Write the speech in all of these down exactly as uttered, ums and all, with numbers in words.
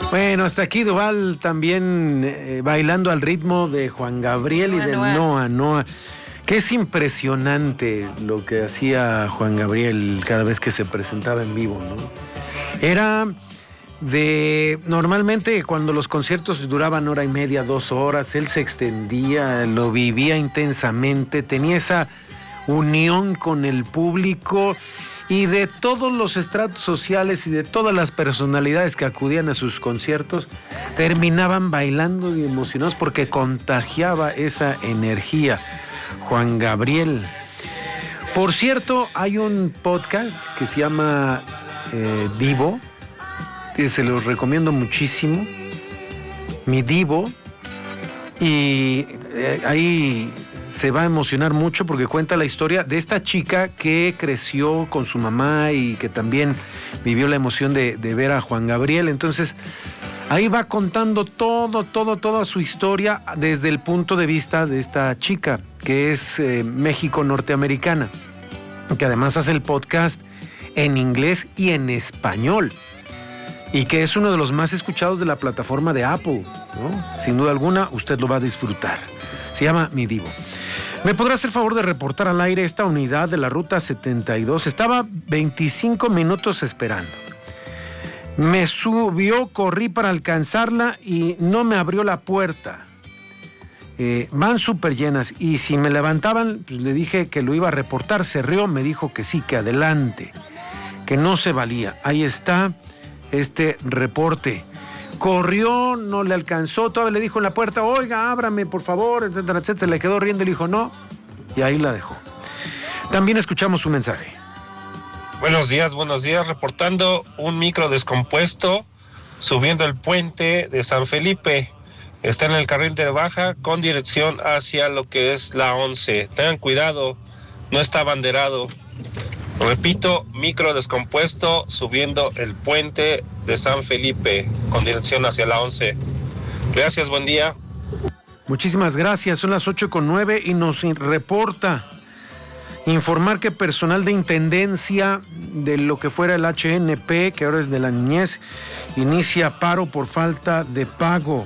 Bueno, hasta aquí Duvall también eh, bailando al ritmo de Juan Gabriel y de Noa Noa. Que es impresionante lo que hacía Juan Gabriel cada vez que se presentaba en vivo, ¿no? Era de... Normalmente cuando los conciertos duraban hora y media, dos horas, él se extendía, lo vivía intensamente, tenía esa unión con el público y de todos los estratos sociales y de todas las personalidades que acudían a sus conciertos, terminaban bailando y emocionados porque contagiaba esa energía. Juan Gabriel. Por cierto, hay un podcast que se llama eh, Divo, que se los recomiendo muchísimo, Mi Divo, y eh, ahí se va a emocionar mucho porque cuenta la historia de esta chica que creció con su mamá y que también vivió la emoción de, de ver a Juan Gabriel. Entonces, ahí va contando todo, todo, toda su historia desde el punto de vista de esta chica, que es eh, México-norteamericana, que además hace el podcast en inglés y en español, y que es uno de los más escuchados de la plataforma de Apple, ¿no? Sin duda alguna, usted lo va a disfrutar. Se llama Mi Divo. ¿Me podrá hacer favor de reportar al aire esta unidad de la Ruta setenta y dos? Estaba veinticinco minutos esperando. Me subió, corrí para alcanzarla y no me abrió la puerta. Eh, van súper llenas y si me levantaban, pues le dije que lo iba a reportar. Se rió, me dijo que sí, que adelante, que no se valía. Ahí está este reporte. Corrió, no le alcanzó, todavía le dijo en la puerta, oiga, ábrame, por favor, etcétera, etcétera. Se le quedó riendo y le dijo no, y ahí la dejó. También escuchamos su mensaje. Buenos días, buenos días, reportando un micro descompuesto subiendo el puente de San Felipe. Está en el carril de baja con dirección hacia lo que es la once. Tengan cuidado, no está abanderado. Repito, micro descompuesto subiendo el puente de San Felipe con dirección hacia la once. Gracias, buen día. Muchísimas gracias, son las ocho con nueve y nos reporta informar que personal de intendencia de lo que fuera el H N P, que ahora es de la niñez, inicia paro por falta de pago.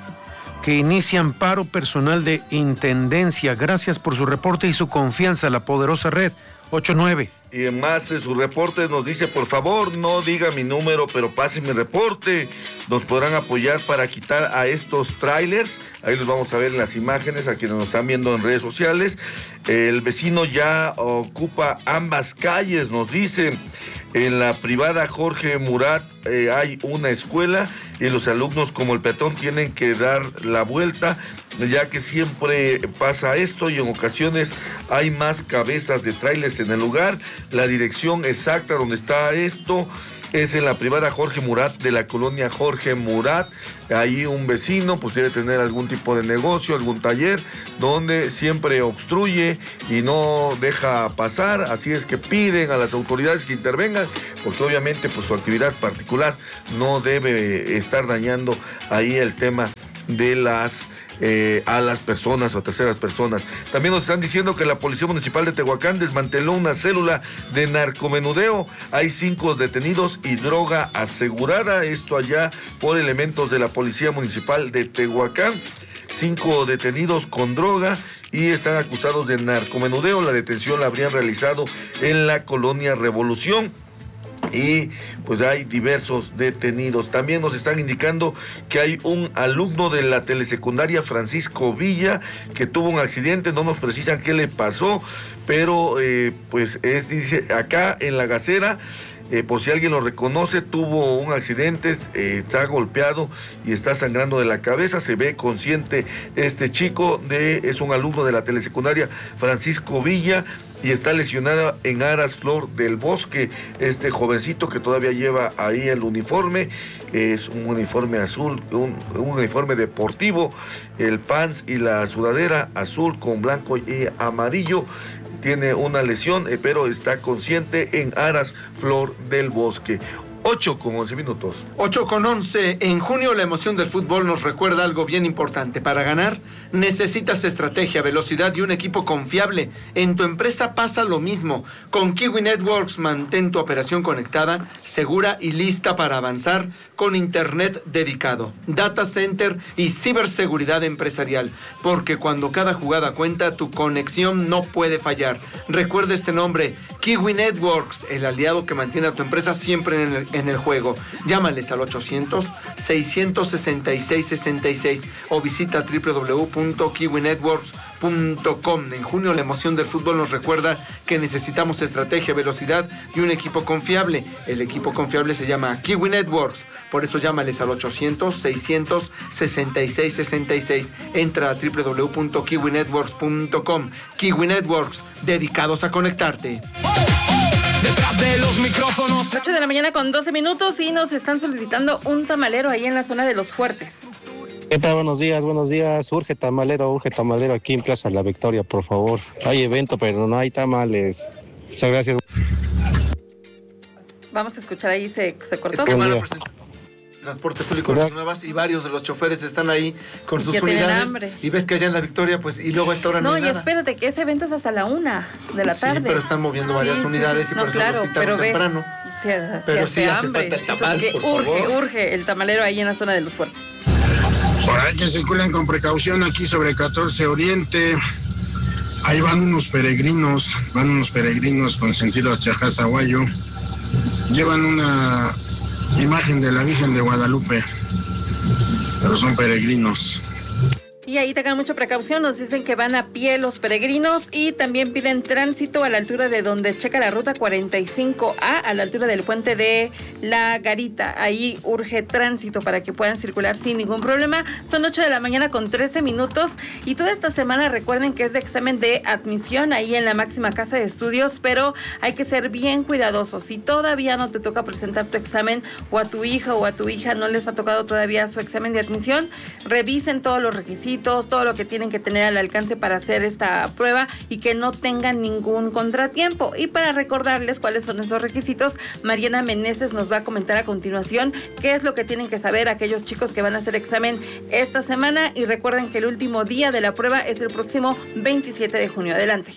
Que inician paro personal de intendencia. Gracias por su reporte y su confianza, la poderosa red. ocho nueve. Y además en su reporte nos dice, por favor, no diga mi número, pero pase mi reporte. Nos podrán apoyar para quitar a estos trailers. Ahí los vamos a ver en las imágenes, a quienes nos están viendo en redes sociales. El vecino ya ocupa ambas calles, nos dice. En la privada Jorge Murat eh, hay una escuela y los alumnos como el peatón tienen que dar la vuelta, ya que siempre pasa esto y en ocasiones hay más cabezas de trailers en el lugar. La dirección exacta donde está esto es en la privada Jorge Murat de la colonia Jorge Murat. Ahí un vecino pues debe tener algún tipo de negocio, algún taller donde siempre obstruye y no deja pasar, así es que piden a las autoridades que intervengan, porque obviamente pues su actividad particular no debe estar dañando ahí el tema de las eh, a las personas o terceras personas. También nos están diciendo que la Policía Municipal de Tehuacán desmanteló una célula de narcomenudeo. Hay cinco detenidos y droga asegurada. Esto allá por elementos de la Policía Municipal de Tehuacán. Cinco detenidos con droga y están acusados de narcomenudeo. La detención la habrían realizado en la colonia Revolución. Y pues hay diversos detenidos. También nos están indicando que hay un alumno de la telesecundaria Francisco Villa que tuvo un accidente, no nos precisan qué le pasó, pero eh, pues es, dice, acá en La Gacera. Eh, por si alguien lo reconoce, tuvo un accidente, eh, está golpeado y está sangrando de la cabeza. Se ve consciente este chico, de, es un alumno de la telesecundaria Francisco Villa y está lesionado en Aras Flor del Bosque. Este jovencito que todavía lleva ahí el uniforme, es un uniforme azul, un, un uniforme deportivo, el pants y la sudadera azul con blanco y amarillo. Tiene una lesión, eh, pero está consciente en Aras Flor del Bosque. ocho con once minutos. ocho con once. En junio la emoción del fútbol nos recuerda algo bien importante. Para ganar necesitas estrategia, velocidad y un equipo confiable. En tu empresa pasa lo mismo. Con Kiwi Networks mantén tu operación conectada, segura y lista para avanzar con internet dedicado, data center y ciberseguridad empresarial. Porque cuando cada jugada cuenta, tu conexión no puede fallar. Recuerda este nombre, Kiwi Networks, el aliado que mantiene a tu empresa siempre en el en el juego. Llámales al ochocientos, seiscientos sesenta y seis, sesenta y seis o visita doble u doble u doble u punto kiwi networks punto com. En junio la emoción del fútbol nos recuerda que necesitamos estrategia, velocidad y un equipo confiable. El equipo confiable se llama Kiwi Networks. Por eso llámales al ochocientos, seiscientos sesenta y seis, sesenta y seis. Entra a doble u doble u doble u punto kiwi networks punto com. Kiwi Networks, dedicados a conectarte. Detrás de los micrófonos. ocho de la mañana con doce minutos y nos están solicitando un tamalero ahí en la zona de Los Fuertes. ¿Qué tal? Buenos días, buenos días. Urge tamalero, urge tamalero aquí en Plaza La Victoria, por favor. Hay evento, pero no hay tamales. Muchas gracias. Vamos a escuchar ahí, se, se cortó. Es que van a presentar transporte público de nuevas y varios de los choferes están ahí con sus ya unidades hambre. Y ves que allá en La Victoria pues y luego a esta hora no, no hay y nada. Espérate que ese evento es hasta la una de la tarde. Sí, pero están moviendo varias sí, unidades sí, y no, por claro, eso lo citaron temprano. Sí, pero sí sí hace hambre. falta el tamal, Entonces, por urge, favor. urge el tamalero ahí en la zona de Los Fuertes. Por ahí que circulen con precaución aquí sobre catorce Oriente. Ahí van unos peregrinos, van unos peregrinos con sentido hacia Jasaguayo. Llevan una imagen de la Virgen de Guadalupe, pero son peregrinos. Y ahí tengan mucha precaución, nos dicen que van a pie los peregrinos y también piden tránsito a la altura de donde checa la ruta cuarenta y cinco A, a la altura del puente de La Garita. Ahí urge tránsito para que puedan circular sin ningún problema. Son ocho de la mañana con trece minutos y toda esta semana recuerden que es de examen de admisión ahí en la máxima casa de estudios, pero hay que ser bien cuidadosos. Si todavía no te toca presentar tu examen o a tu hijo o a tu hija no les ha tocado todavía su examen de admisión, revisen todos los requisitos, todo lo que tienen que tener al alcance para hacer esta prueba y que no tengan ningún contratiempo. Y para recordarles cuáles son esos requisitos, Mariana Meneses nos va a comentar a continuación qué es lo que tienen que saber aquellos chicos que van a hacer examen esta semana. Y recuerden que el último día de la prueba es el próximo veintisiete de junio. Adelante.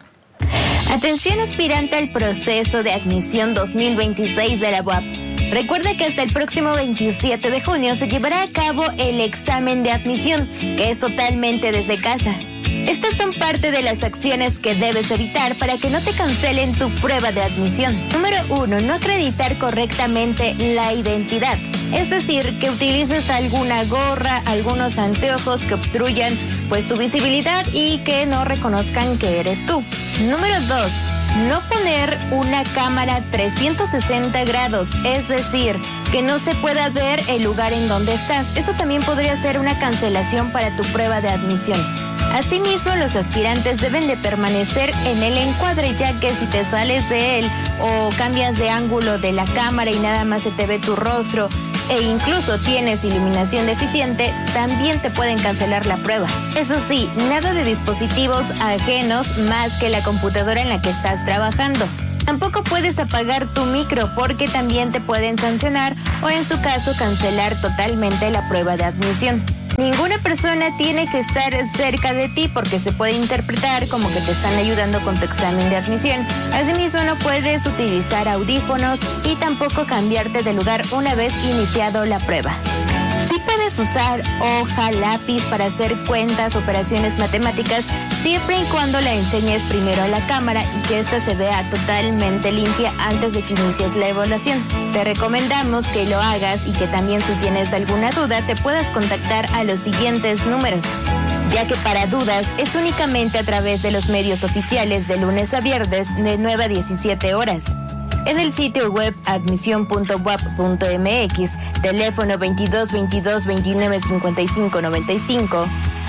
Atención aspirante al proceso de admisión dos mil veintiséis de la U A P. Recuerda que hasta el próximo veintisiete de junio se llevará a cabo el examen de admisión, que es totalmente desde casa. Estas son parte de las acciones que debes evitar para que no te cancelen tu prueba de admisión. Número uno, no acreditar correctamente la identidad. Es decir, que utilices alguna gorra, algunos anteojos que obstruyan pues tu visibilidad y que no reconozcan que eres tú. Número dos, no poner una cámara trescientos sesenta grados, es decir, que no se pueda ver el lugar en donde estás. Esto también podría ser una cancelación para tu prueba de admisión. Asimismo, los aspirantes deben de permanecer en el encuadre, ya que si te sales de él o cambias de ángulo de la cámara y nada más se te ve tu rostro e incluso tienes iluminación deficiente, también te pueden cancelar la prueba. Eso sí, nada de dispositivos ajenos más que la computadora en la que estás trabajando. Tampoco puedes apagar tu micro porque también te pueden sancionar o en su caso cancelar totalmente la prueba de admisión. Ninguna persona tiene que estar cerca de ti porque se puede interpretar como que te están ayudando con tu examen de admisión. Asimismo, no puedes utilizar audífonos y tampoco cambiarte de lugar una vez iniciado la prueba. Sí puedes usar hoja, lápiz para hacer cuentas, operaciones matemáticas, siempre y cuando la enseñes primero a la cámara y que ésta se vea totalmente limpia antes de que inicies la evaluación. Te recomendamos que lo hagas y que también si tienes alguna duda te puedas contactar a los siguientes números, ya que para dudas es únicamente a través de los medios oficiales de lunes a viernes de nueve a diecisiete horas. En el sitio web admisión punto u a p punto m x, teléfono veintidós veintidós veintinueve cincuenta y cinco noventa y cinco,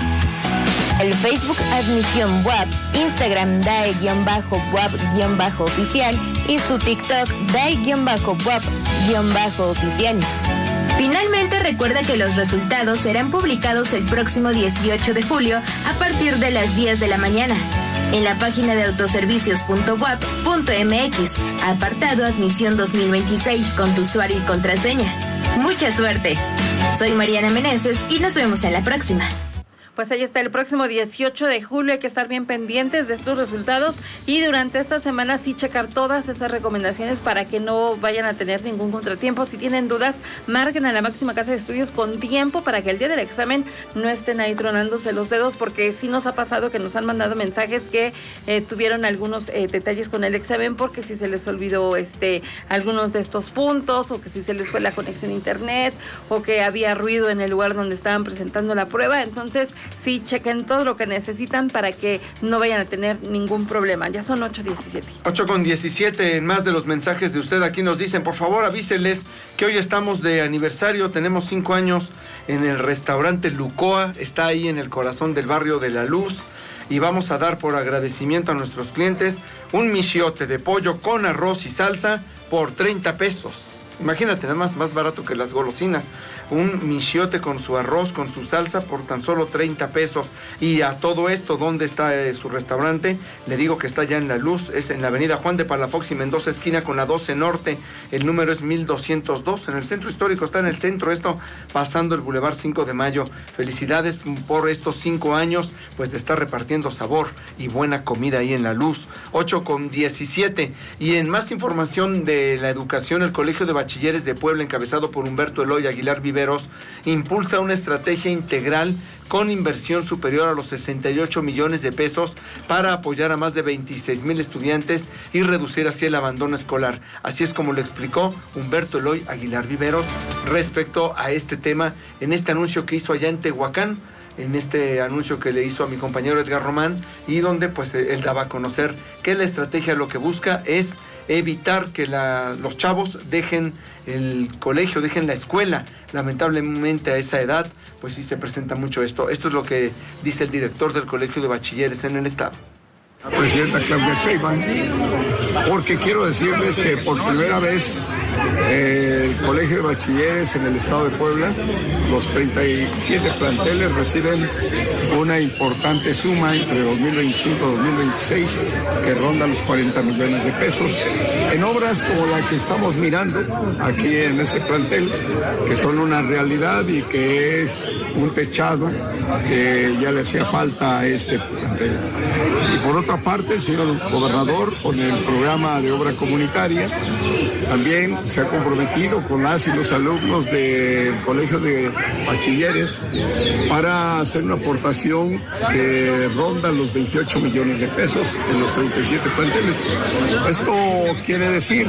el Facebook Admisión U A P, Instagram D A E-U A P-oficial y su TikTok D A E-U A P-oficial. Finalmente, recuerda que los resultados serán publicados el próximo dieciocho de julio a partir de las diez de la mañana. en la página de autoservicios punto wap punto mx, apartado Admisión dos mil veintiséis con tu usuario y contraseña. ¡Mucha suerte! Soy Mariana Meneses y nos vemos en la próxima. Pues ahí está, el próximo dieciocho de julio hay que estar bien pendientes de estos resultados y durante esta semana sí checar todas esas recomendaciones para que no vayan a tener ningún contratiempo. Si tienen dudas, marquen a la máxima casa de estudios con tiempo para que el día del examen no estén ahí tronándose los dedos, porque sí nos ha pasado que nos han mandado mensajes que eh, tuvieron algunos eh, detalles con el examen, porque si se les olvidó este algunos de estos puntos, o que si se les fue la conexión a internet, o que había ruido en el lugar donde estaban presentando la prueba. Entonces sí, chequen todo lo que necesitan para que no vayan a tener ningún problema. Ya son ocho diecisiete. ocho con diecisiete, en más de los mensajes de usted, aquí nos dicen, por favor avíseles que hoy estamos de aniversario, tenemos cinco años en el restaurante Lucoa, está ahí en el corazón del barrio de La Luz, y vamos a dar por agradecimiento a nuestros clientes un michiote de pollo con arroz y salsa por treinta pesos. Imagínate, nada más, más barato que las golosinas. Un michiote con su arroz, con su salsa, por tan solo treinta pesos. Y a todo esto, ¿dónde está eh, su restaurante? Le digo que está ya en La Luz, es en la avenida Juan de Palafox y Mendoza, esquina con la doce Norte. El número es mil doscientos dos. En el centro histórico, está en el centro, esto pasando el Boulevard cinco de Mayo. Felicidades por estos cinco años, pues de estar repartiendo sabor y buena comida ahí en La Luz. ocho con diecisiete. Y en más información de la educación, el Colegio de Bachilleres de Puebla, encabezado por Humberto Eloy Aguilar Viveros, impulsa una estrategia integral con inversión superior a los sesenta y ocho millones de pesos para apoyar a más de veintiséis mil estudiantes y reducir así el abandono escolar. Así es como lo explicó Humberto Eloy Aguilar Viveros respecto a este tema en este anuncio que hizo allá en Tehuacán, en este anuncio que le hizo a mi compañero Edgar Román, y donde pues él daba a conocer que la estrategia lo que busca es evitar que la, los chavos dejen el colegio, dejen la escuela. Lamentablemente a esa edad, pues sí se presenta mucho esto. Esto es lo que dice el director del Colegio de Bachilleres en el estado. Presidenta Claudia Sheinbaum, porque quiero decirles que por primera vez eh, el Colegio de Bachilleres en el estado de Puebla, los treinta y siete planteles reciben una importante suma entre dos mil veinticinco y dos mil veintiséis que ronda los cuarenta millones de pesos en obras como la que estamos mirando aquí en este plantel, que son una realidad y que es un techado que ya le hacía falta a este plantel. Y por otra parte, el señor gobernador, con el programa de obra comunitaria, también se ha comprometido con las y los alumnos del Colegio de Bachilleres para hacer una aportación que ronda los veintiocho millones de pesos en los treinta y siete planteles. Esto quiere decir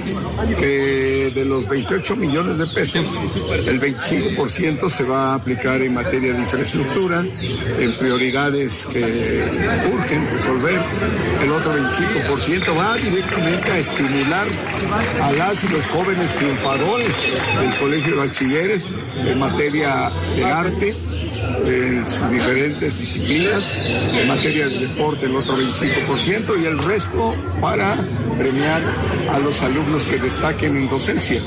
que de los veintiocho millones de pesos, el veinticinco por ciento se va a aplicar en materia de infraestructura, en prioridades que urgen resolver. El otro veinticinco por ciento va directamente a estimular a las y los jóvenes triunfadores del Colegio de Bachilleres en materia de arte, en sus diferentes disciplinas, en materia de deporte el otro veinticinco por ciento, y el resto para premiar a los alumnos que destaquen en docencia.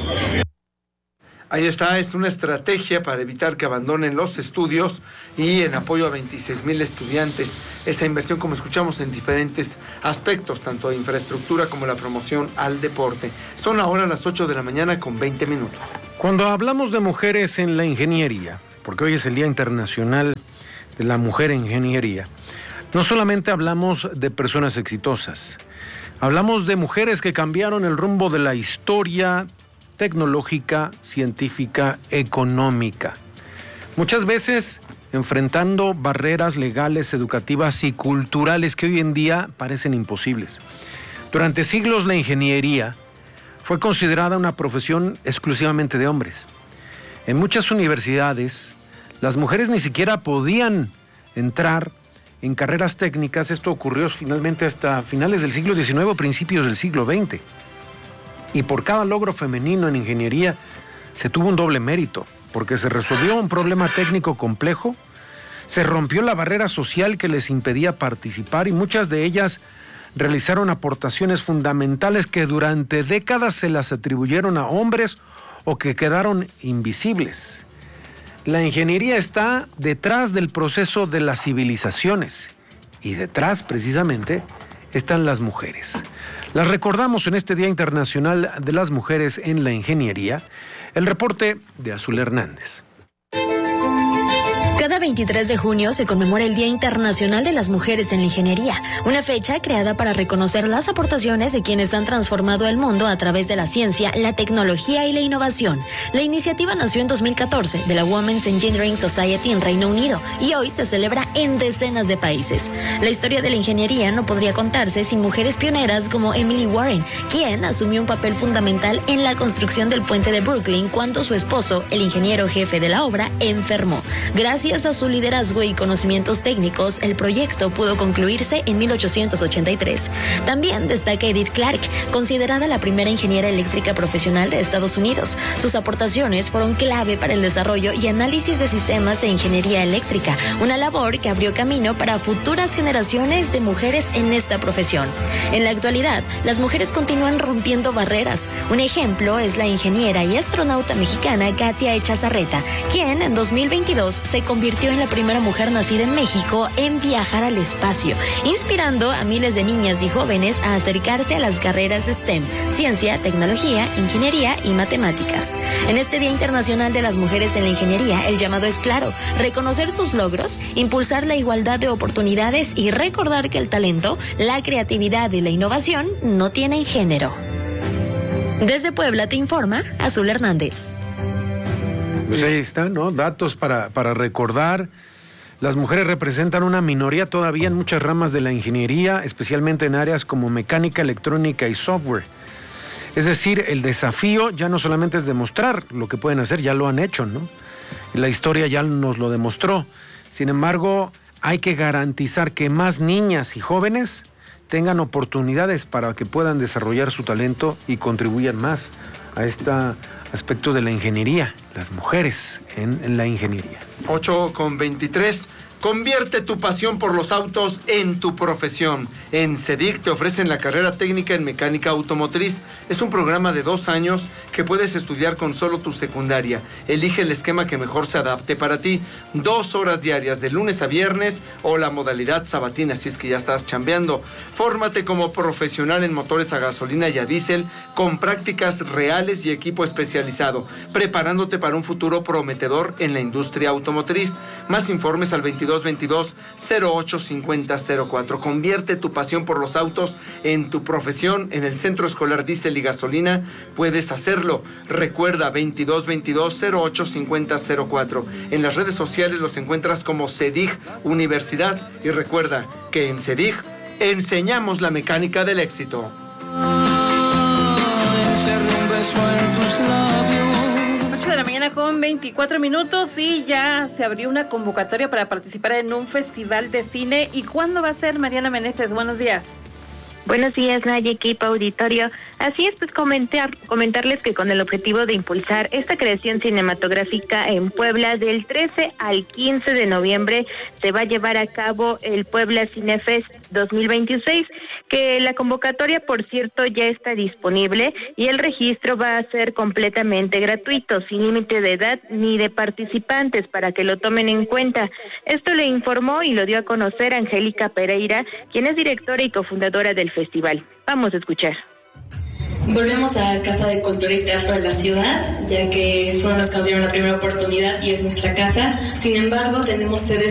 Ahí está, es una estrategia para evitar que abandonen los estudios y en apoyo a veintiséis mil estudiantes. Esa inversión, como escuchamos, en diferentes aspectos, tanto de infraestructura como la promoción al deporte. Son ahora las ocho de la mañana con veinte minutos. Cuando hablamos de mujeres en la ingeniería, porque hoy es el Día Internacional de la Mujer en Ingeniería, no solamente hablamos de personas exitosas, hablamos de mujeres que cambiaron el rumbo de la historia tecnológica, científica, económica. Muchas veces enfrentando barreras legales, educativas y culturales que hoy en día parecen imposibles. Durante siglos la ingeniería fue considerada una profesión exclusivamente de hombres. En muchas universidades las mujeres ni siquiera podían entrar en carreras técnicas. Esto ocurrió finalmente hasta finales del siglo diecinueve o principios del siglo veinte. Y por cada logro femenino en ingeniería se tuvo un doble mérito, porque se resolvió un problema técnico complejo, se rompió la barrera social que les impedía participar y muchas de ellas realizaron aportaciones fundamentales que durante décadas se las atribuyeron a hombres o que quedaron invisibles. La ingeniería está detrás del proceso de las civilizaciones y detrás precisamente están las mujeres. Las recordamos en este Día Internacional de las Mujeres en la Ingeniería. El reporte de Azul Hernández. Cada veintitrés de junio se conmemora el Día Internacional de las Mujeres en la Ingeniería, una fecha creada para reconocer las aportaciones de quienes han transformado el mundo a través de la ciencia, la tecnología y la innovación. La iniciativa nació en dos mil catorce de la Women's Engineering Society en Reino Unido y hoy se celebra en decenas de países. La historia de la ingeniería no podría contarse sin mujeres pioneras como Emily Warren, quien asumió un papel fundamental en la construcción del puente de Brooklyn cuando su esposo, el ingeniero jefe de la obra, enfermó. Gracias Gracias a su liderazgo y conocimientos técnicos, el proyecto pudo concluirse en mil ochocientos ochenta y tres. También destaca Edith Clark, considerada la primera ingeniera eléctrica profesional de Estados Unidos. Sus aportaciones fueron clave para el desarrollo y análisis de sistemas de ingeniería eléctrica, una labor que abrió camino para futuras generaciones de mujeres en esta profesión. En la actualidad, las mujeres continúan rompiendo barreras. Un ejemplo es la ingeniera y astronauta mexicana Katia Echazarreta, quien en dos mil veintidós se convirtió en la primera mujer nacida en México en viajar al espacio, inspirando a miles de niñas y jóvenes a acercarse a las carreras STEM, ciencia, tecnología, ingeniería y matemáticas. En este Día Internacional de las Mujeres en la Ingeniería, el llamado es claro: reconocer sus logros, impulsar la igualdad de oportunidades y recordar que el talento, la creatividad y la innovación no tienen género. Desde Puebla te informa Azul Hernández. Pues ahí está, ¿no? Datos para, para recordar. Las mujeres representan una minoría todavía en muchas ramas de la ingeniería, especialmente en áreas como mecánica, electrónica y software. Es decir, el desafío ya no solamente es demostrar lo que pueden hacer, ya lo han hecho, ¿no? La historia ya nos lo demostró. Sin embargo, hay que garantizar que más niñas y jóvenes tengan oportunidades para que puedan desarrollar su talento y contribuyan más a este aspecto de la ingeniería, las mujeres en, en la ingeniería. ocho con veintitrés. Convierte tu pasión por los autos en tu profesión. En CEDIC te ofrecen la carrera técnica en mecánica automotriz. Es un programa de dos años que puedes estudiar con solo tu secundaria. Elige el esquema que mejor se adapte para ti. Dos horas diarias de lunes a viernes o la modalidad sabatina si es que ya estás chambeando. Fórmate como profesional en motores a gasolina y a diésel con prácticas reales y equipo especializado, preparándote para un futuro prometedor en la industria automotriz. Más informes al veintidós veintidós cero ocho cincuenta cero cuatro. Convierte tu pasión por los autos en tu profesión. En el Centro Escolar Diésel y Gasolina puedes hacerlo. Recuerda, veintidós veintidós cero ocho cincuenta cero cuatro. En las redes sociales los encuentras como CEDIG Universidad. Y recuerda que en CEDIG enseñamos la mecánica del éxito. De la mañana con veinticuatro minutos y ya se abrió una convocatoria para participar en un festival de cine. ¿Y cuándo va a ser, Mariana Meneses? Buenos días. Buenos días, Naya, equipo, auditorio. Así es, pues comentar, comentarles que con el objetivo de impulsar esta creación cinematográfica en Puebla, del trece al quince de noviembre se va a llevar a cabo el Puebla Cinefest dos mil veintiséis, que la convocatoria, por cierto, ya está disponible y el registro va a ser completamente gratuito, sin límite de edad ni de participantes, para que lo tomen en cuenta. Esto le informó y lo dio a conocer Angélica Pereira, quien es directora y cofundadora del festival. Vamos a escuchar. Volvemos a Casa de Cultura y Teatro de la ciudad, ya que fueron los que nos dieron la primera oportunidad y es nuestra casa. Sin embargo, tenemos sedes